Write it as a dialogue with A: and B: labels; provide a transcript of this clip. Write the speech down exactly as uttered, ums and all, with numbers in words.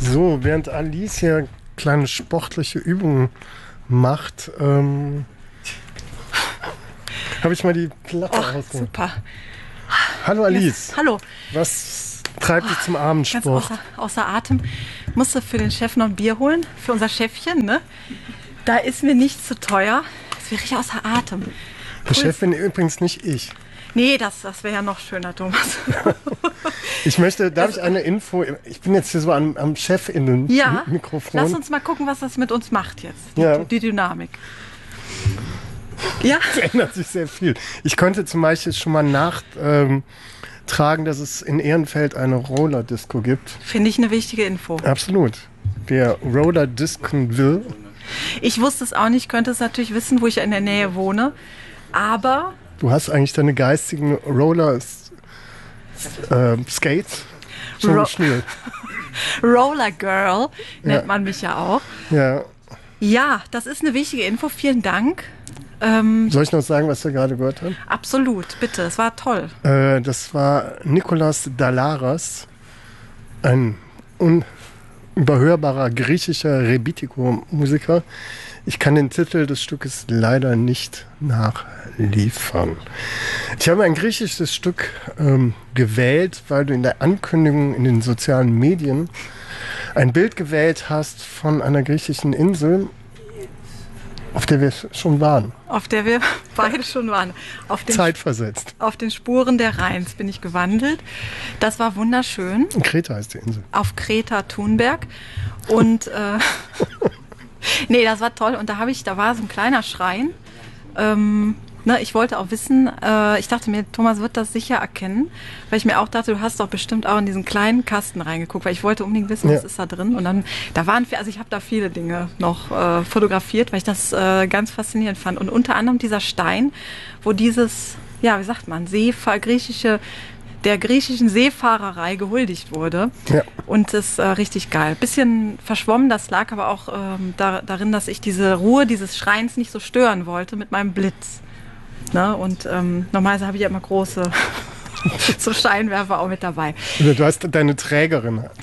A: So, während Alice hier kleine sportliche Übungen macht, ähm, habe ich mal die Platte
B: Oh,
A: ausgemacht.
B: super.
A: Hallo Alice.
B: Yes. Hallo.
A: Was treibt dich zum
B: Ganz
A: Abendsport?
B: außer, außer Atem. Musste für den Chef noch ein Bier holen, für unser Chefchen, ne? Da ist mir nichts zu teuer. Jetzt wäre ich außer Atem.
A: Der Chef bin übrigens nicht ich.
B: Nee, das, das wäre ja noch schöner, Thomas.
A: Ich möchte, darf ich eine Info, ich bin jetzt hier so am, am
B: Ja,
A: Chef-Innen-Mikrofon.
B: lass uns mal gucken, was das mit uns macht jetzt, die,
A: Ja.
B: die Dynamik. Ja,
A: Es ändert sich sehr viel. Ich konnte zum Beispiel schon mal nachtragen, ähm, dass es in Ehrenfeld eine Roller-Disco gibt.
B: finde ich eine wichtige Info.
A: Absolut. Wer Roller-Disken will,
B: Ich wusste es auch nicht, könnte es natürlich wissen, wo ich in der Nähe wohne. Aber
A: du hast eigentlich deine geistigen Roller äh, Skates schon
B: Ro-
A: geschnürt.
B: Roller Girl nennt
A: Ja.
B: man mich ja auch.
A: Ja.
B: Ja, das ist eine wichtige Info. Vielen Dank. Ähm,
A: Soll ich noch sagen, was wir gerade gehört haben?
B: absolut, bitte. Es war toll.
A: Äh, das war Nikolaos Dalaras, ein unüberhörbarer griechischer Rebetiko-Musiker. Ich kann den Titel des Stückes leider nicht nachliefern. Ich habe ein griechisches Stück ähm, gewählt, weil du in der Ankündigung in den sozialen Medien ein Bild gewählt hast von einer griechischen Insel, auf der wir schon waren.
B: Auf der wir beide schon waren. Auf den,
A: Zeitversetzt.
B: auf den Spuren der Rheins bin ich gewandelt. Das war wunderschön.
A: In Kreta heißt die Insel.
B: Auf Kreta Thunberg. Und äh, nee, das war toll. Und da habe ich, da war so ein kleiner Schrein. Ähm, ne, ich wollte auch wissen, äh, ich dachte mir, Thomas wird das sicher erkennen, weil ich mir auch dachte, du hast doch bestimmt auch in diesen kleinen Kasten reingeguckt, weil ich wollte unbedingt wissen,
A: Ja.
B: was ist da drin. Und dann, da waren, also ich habe da viele Dinge noch äh, fotografiert, weil ich das äh, ganz faszinierend fand. Und unter anderem dieser Stein, wo dieses, ja, wie sagt man, Seefahr, griechische, der griechischen Seefahrerei gehuldigt wurde.
A: Ja.
B: Und das ist äh, richtig geil. Bisschen verschwommen, das lag aber auch ähm, da, darin, dass ich diese Ruhe dieses Schreins nicht so stören wollte mit meinem Blitz. Ne? Und ähm, normalerweise habe ich ja immer große so Scheinwerfer auch mit dabei.
A: Du hast deine Trägerin.